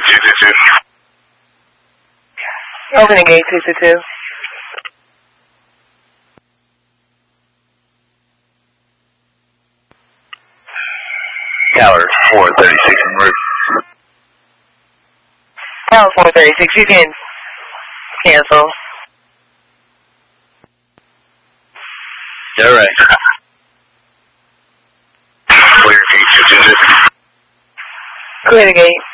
222. Opening gate 222. Tower 436 en route. Tower 436, you can cancel. All right. Clear gate 222. Clear the gate.